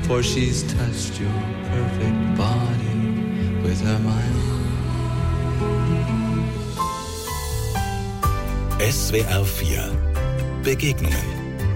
for she's touched your perfect body with her mind. SWR 4 Begegnungen.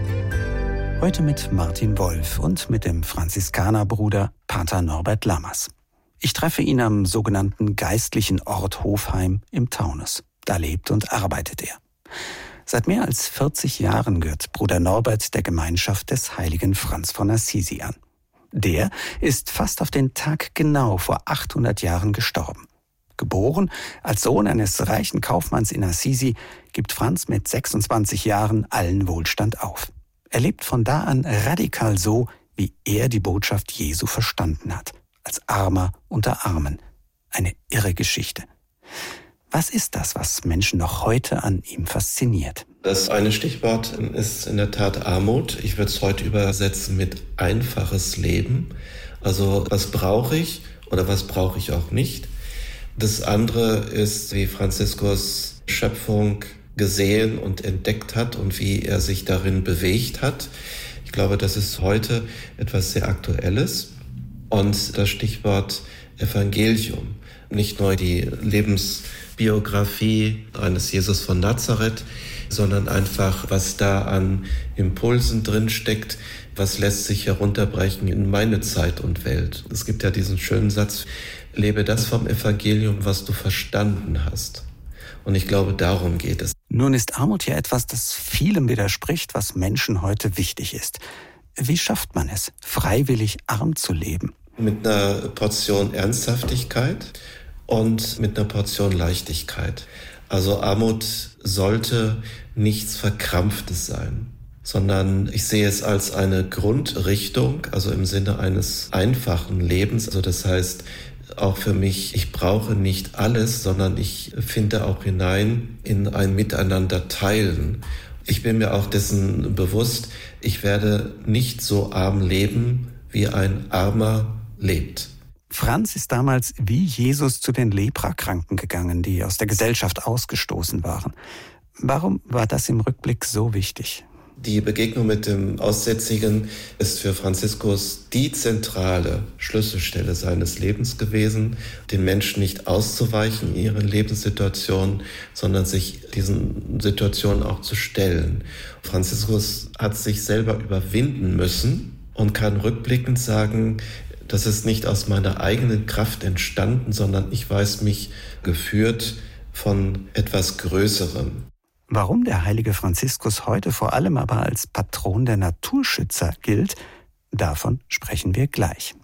Heute mit Martin Wolf und mit dem Franziskanerbruder Pater Norbert Lammers. Ich treffe ihn am sogenannten geistlichen Ort Hofheim im Taunus. Da lebt und arbeitet er. Seit mehr als 40 Jahren gehört Bruder Norbert der Gemeinschaft des heiligen Franz von Assisi an. Der ist fast auf den Tag genau vor 800 Jahren gestorben. Geboren als Sohn eines reichen Kaufmanns in Assisi, gibt Franz mit 26 Jahren allen Wohlstand auf. Er lebt von da an radikal so, wie er die Botschaft Jesu verstanden hat. Als Armer unter Armen. Eine irre Geschichte. Was ist das, was Menschen noch heute an ihm fasziniert? Das eine Stichwort ist in der Tat Armut. Ich würde es heute übersetzen mit einfaches Leben. Also was brauche ich oder was brauche ich auch nicht? Das andere ist, wie Franziskus Schöpfung gesehen und entdeckt hat und wie er sich darin bewegt hat. Ich glaube, das ist heute etwas sehr Aktuelles. Und das Stichwort Evangelium, nicht nur die Lebensbiografie eines Jesus von Nazareth, sondern einfach, was da an Impulsen drin steckt, was lässt sich herunterbrechen in meine Zeit und Welt. Es gibt ja diesen schönen Satz, lebe das vom Evangelium, was du verstanden hast. Und ich glaube, darum geht es. Nun ist Armut ja etwas, das vielem widerspricht, was Menschen heute wichtig ist. Wie schafft man es, freiwillig arm zu leben? Mit einer Portion Ernsthaftigkeit und mit einer Portion Leichtigkeit. Also Armut sollte nichts Verkrampftes sein, sondern ich sehe es als eine Grundrichtung, also im Sinne eines einfachen Lebens. Also das heißt, auch für mich, ich brauche nicht alles, sondern ich finde auch hinein in ein Miteinander teilen. Ich bin mir auch dessen bewusst, ich werde nicht so arm leben, wie ein Armer lebt. Franz ist damals wie Jesus zu den Leprakranken gegangen, die aus der Gesellschaft ausgestoßen waren. Warum war das im Rückblick so wichtig? Die Begegnung mit dem Aussätzigen ist für Franziskus die zentrale Schlüsselstelle seines Lebens gewesen, den Menschen nicht auszuweichen in ihren Lebenssituationen, sondern sich diesen Situationen auch zu stellen. Franziskus hat sich selber überwinden müssen und kann rückblickend sagen, das ist nicht aus meiner eigenen Kraft entstanden, sondern ich weiß mich geführt von etwas Größerem. Warum der heilige Franziskus heute vor allem aber als Patron der Naturschützer gilt, davon sprechen wir gleich.